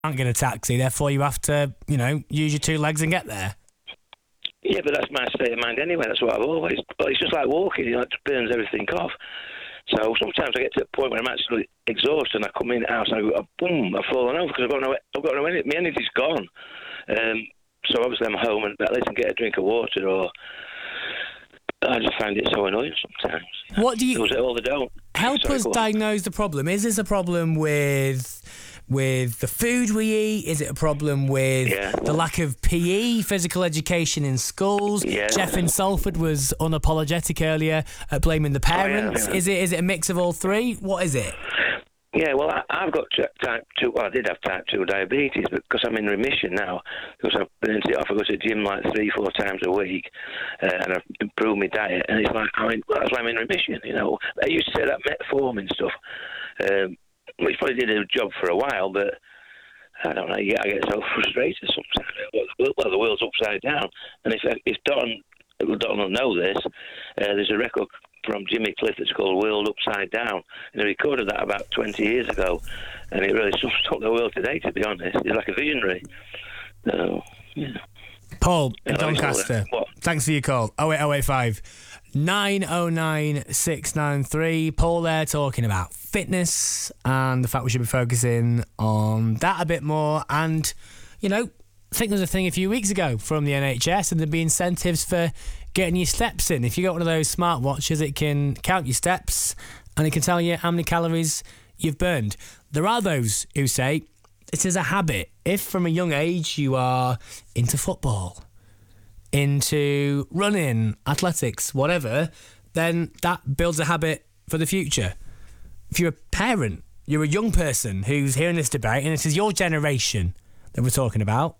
can't get a taxi, therefore you have to, use your two legs and get there. Yeah, but that's my state of mind anyway. That's what I've always... But it's just like walking, it just burns everything off. So sometimes I get to the point where I'm actually exhausted and I come in the house and I go, boom, I've fallen over because I've got no energy. My energy's gone. So obviously I'm home and at least I can get a drink of water, or I just find it so annoying sometimes. What do you... All they don't. Help us diagnose the problem. Is this a problem with the food we eat? Is it a problem with the lack of PE, physical education in schools? Yeah. Jeff in Salford was unapologetic earlier at blaming the parents. Yeah. Is it a mix of all three? What is it? Yeah, well, I've got type 2... Well, I did have type 2 diabetes, but because I'm in remission now, because I've been into it off, I go to the gym like 3-4 times a week, and I've improved my diet, and it's like, that's why I'm in remission, I used to say that metformin stuff, which probably did a job for a while, but I don't know, I get so frustrated sometimes. Well, the world's upside down, and if Don will know this, there's a record from Jimmy Cliff that's called World Upside Down, and he recorded that about 20 years ago, and it really sums up the world today, to be honest. He's like a visionary. So, yeah. Paul in Doncaster, thanks for your call. 08085 909 693. Paul there talking about fitness and the fact we should be focusing on that a bit more. And, I think there was a thing a few weeks ago from the NHS, and there'd be incentives for getting your steps in. If you got one of those smartwatches, it can count your steps and it can tell you how many calories you've burned. There are those who say it is a habit. If from a young age you are into football, into running, athletics, whatever, then that builds a habit for the future. If you're a parent, you're a young person who's hearing this debate, and it is your generation that we're talking about,